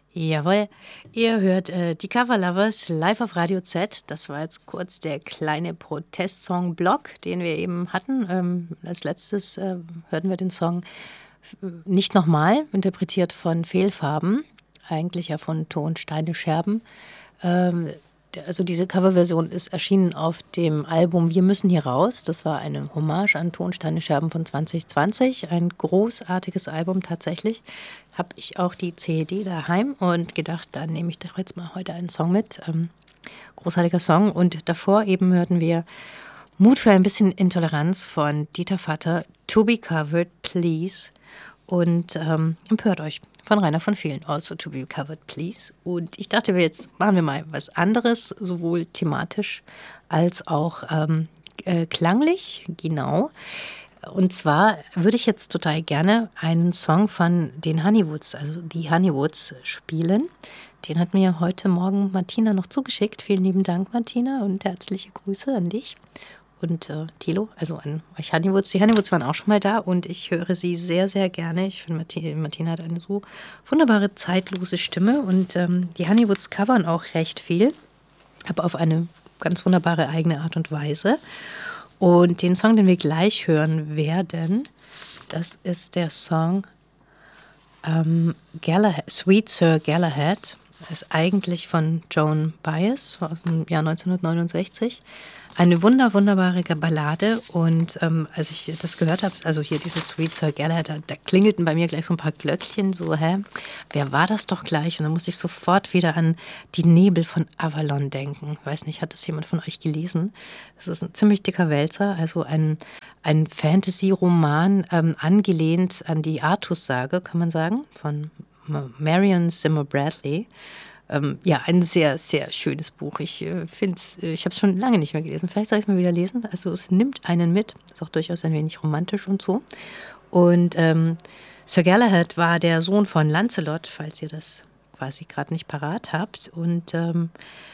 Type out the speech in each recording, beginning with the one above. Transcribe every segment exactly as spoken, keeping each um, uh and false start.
Jawohl, ihr hört äh, die Cover Lovers live auf Radio Z. Das war jetzt kurz der kleine Protestsong-Block, den wir eben hatten. Ähm, als letztes äh, hörten wir den Song äh, Nicht nochmal, interpretiert von Fehlfarben, eigentlich ja von Ton, Steine, Scherben. Ähm, also diese Coverversion ist erschienen auf dem Album Wir müssen hier raus. Das war eine Hommage an Tonsteine Scherben von zwanzig zwanzig. Ein großartiges Album tatsächlich. Habe ich auch die C D daheim und gedacht, da nehme ich doch jetzt mal heute einen Song mit. Ähm, großartiger Song. Und davor eben hörten wir Mut für ein bisschen Intoleranz von Dieter Vatter, To Be Covered, Please. Und ähm, empört euch von Rainer von Vielen, Also To Be Covered, Please. Und ich dachte, jetzt machen wir mal was anderes, sowohl thematisch als auch ähm, äh, klanglich, genau. Und zwar würde ich jetzt total gerne einen Song von den Honeywoods, also die Honeywoods, spielen. Den hat mir heute Morgen Martina noch zugeschickt. Vielen lieben Dank, Martina, und herzliche Grüße an dich. Und äh, Thilo, also an euch Honeywoods. Die Honeywoods waren auch schon mal da und ich höre sie sehr, sehr gerne. Ich finde, Martina, Martina hat eine so wunderbare, zeitlose Stimme und ähm, die Honeywoods covern auch recht viel, aber auf eine ganz wunderbare eigene Art und Weise. Und den Song, den wir gleich hören werden, das ist der Song ähm, Galahad, Sweet Sir Galahad. Das ist eigentlich von Joan Baez aus dem Jahr neunzehnhundertneunundsechzig. Eine wunder, wunderbare Ballade und ähm, als ich das gehört habe, also hier dieses Sweet Sir Galahad, da, da klingelten bei mir gleich so ein paar Glöckchen, so, hä, wer war das doch gleich? Und dann musste ich sofort wieder an die Nebel von Avalon denken. Ich weiß nicht, hat das jemand von euch gelesen? Das ist ein ziemlich dicker Wälzer, also ein, ein Fantasy-Roman, ähm, angelehnt an die Artus-Sage, kann man sagen, von Marion Zimmer Bradley. Ähm, ja, ein sehr, sehr schönes Buch. Ich äh, finde äh, ich habe es schon lange nicht mehr gelesen. Vielleicht soll ich es mal wieder lesen. Also es nimmt einen mit. Ist auch durchaus ein wenig romantisch und so. Und ähm, Sir Galahad war der Sohn von Lancelot, falls ihr das quasi gerade nicht parat habt. Und ähm,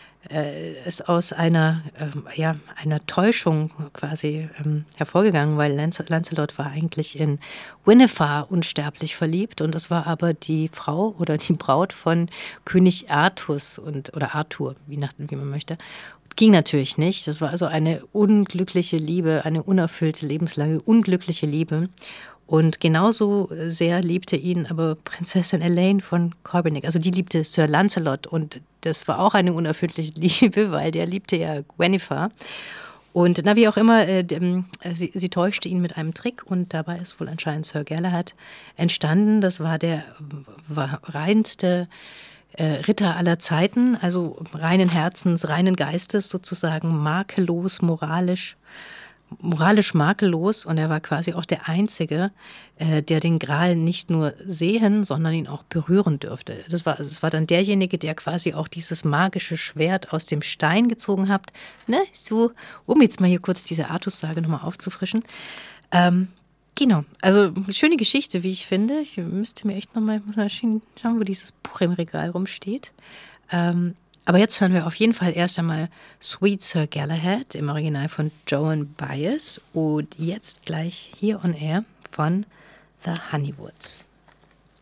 äh, ist aus einer, ähm, ja, einer Täuschung quasi ähm, hervorgegangen, weil Lance- Lancelot war eigentlich in Winifred unsterblich verliebt und das war aber die Frau oder die Braut von König Artus und, oder Arthur, wie, nach, wie man möchte. Ging natürlich nicht. Das war also eine unglückliche Liebe, eine unerfüllte, lebenslange, unglückliche Liebe. Und genauso sehr liebte ihn aber Prinzessin Elaine von Corbinic. Also die liebte Sir Lancelot und das war auch eine unerfüllte Liebe, weil der liebte ja Guinevere. Und na, wie auch immer, äh, dem, äh, sie, sie täuschte ihn mit einem Trick und dabei ist wohl anscheinend Sir Galahad entstanden. Das war der war reinste äh, Ritter aller Zeiten, also reinen Herzens, reinen Geistes sozusagen, makellos, moralisch. moralisch makellos und er war quasi auch der Einzige, äh, der den Gral nicht nur sehen, sondern ihn auch berühren dürfte. Das war, das war dann derjenige, der quasi auch dieses magische Schwert aus dem Stein gezogen hat, ne, so, um jetzt mal hier kurz diese Artus-Sage nochmal aufzufrischen. Ähm, genau, also eine schöne Geschichte, wie ich finde. Ich müsste mir echt nochmal schauen, wo dieses Buch im Regal rumsteht. Ähm, Aber jetzt hören wir auf jeden Fall erst einmal Sweet Sir Galahad im Original von Joan Baez und jetzt gleich hier on air von The Honeywoods.